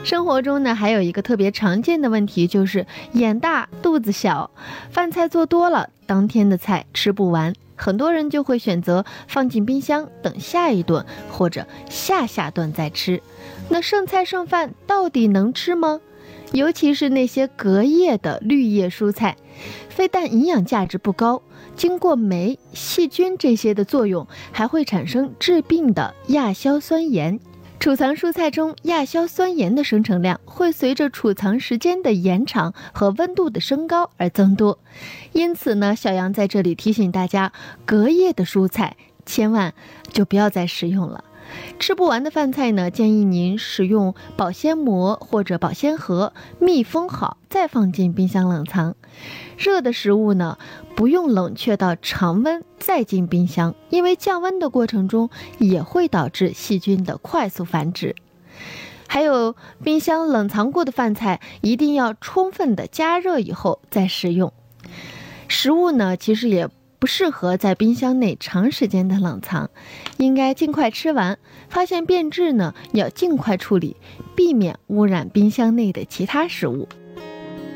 生活中呢，还有一个特别常见的问题，就是眼大肚子小，饭菜做多了，当天的菜吃不完，很多人就会选择放进冰箱等下一顿或者下下顿再吃。那剩菜剩饭到底能吃吗？尤其是那些隔夜的绿叶蔬菜，非但营养价值不高，经过酶、细菌这些的作用，还会产生致病的亚硝酸盐。储藏蔬菜中亚硝酸盐的生成量会随着储藏时间的延长和温度的升高而增多，因此呢，小杨在这里提醒大家，隔夜的蔬菜千万就不要再食用了。吃不完的饭菜呢，建议您使用保鲜膜或者保鲜盒密封好，再放进冰箱冷藏。热的食物呢，不用冷却到常温再进冰箱，因为降温的过程中也会导致细菌的快速繁殖。还有，冰箱冷藏过的饭菜一定要充分的加热以后再食用。食物呢，其实也不适合在冰箱内长时间的冷藏，应该尽快吃完。发现变质呢，要尽快处理，避免污染冰箱内的其他食物。